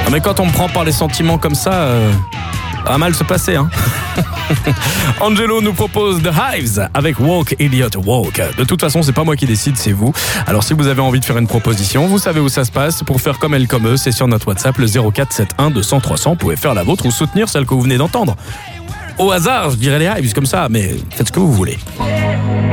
Mais quand on me prend par les sentiments comme ça, ça va mal se passer, hein. Angelo nous propose The Hives avec Walk Elliot Walk. De toute façon, c'est pas moi qui décide, c'est vous. Alors si vous avez envie de faire une proposition, vous savez où ça se passe. Pour faire comme elle, comme eux, c'est sur notre WhatsApp, le 0471 200 300. Vous pouvez faire la vôtre ou soutenir celle que vous venez d'entendre. Au hasard, je dirais les Hives comme ça, mais faites ce que vous voulez.